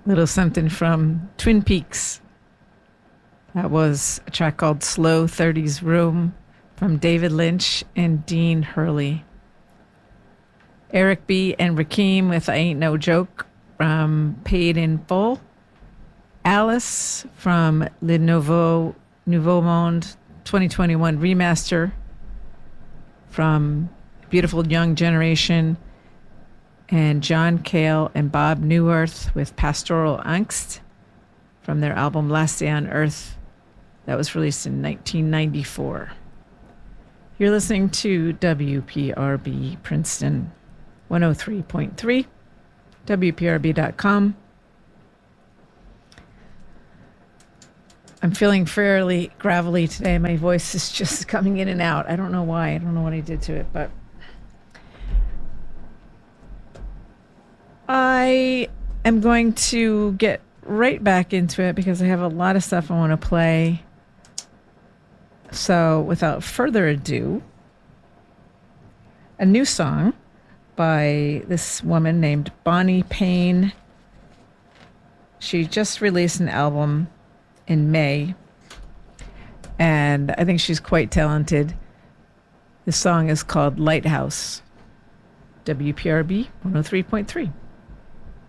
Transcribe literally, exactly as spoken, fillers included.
Little something from Twin Peaks. That was a track called Slow thirties Room from David Lynch and Dean Hurley. Eric B. and Rakim with I Ain't No Joke from Paid in Full. Alice from Le Nouveau, Nouveau Monde twenty twenty-one remaster from Beautiful Young Generation. And John Cale and Bob Newirth with Pastoral Angst from their album Last Day on Earth that was released in nineteen ninety-four. You're listening to W P R B Princeton one oh three point three, W P R B dot com. I'm feeling fairly gravelly today. My voice is just coming in and out. I don't know why. I don't know what I did to it, but I am going to get right back into it because I have a lot of stuff I want to play. So without further ado, a new song by this woman named Bonnie Payne. She just released an album in May, and I think she's quite talented. The song is called Lighthouse. W P R B one oh three point three.